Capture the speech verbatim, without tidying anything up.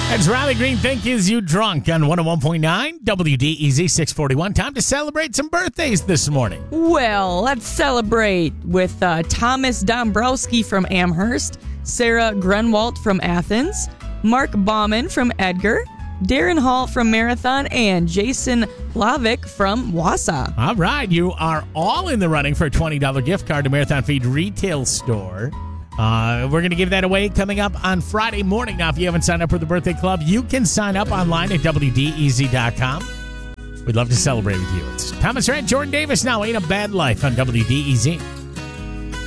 That's Riley Green, Think Is You Drunk on one oh one point nine W D E Z six forty-one. Time to celebrate some birthdays this morning. Well, let's celebrate with uh, Thomas Dombrowski from Amherst, Sarah Grunwald from Athens, Mark Bauman from Edgar, Darren Hall from Marathon, and Jason Lavick from Wausau. All right, you are all in the running for a twenty dollars gift card to Marathon Feed Retail Store. Uh, we're going to give that away coming up on Friday morning. Now, if you haven't signed up for the birthday club, you can sign up online at W D E Z dot com. We'd love to celebrate with you. It's Thomas Rhett, Jordan Davis now. Ain't a Bad Life on W D E Z.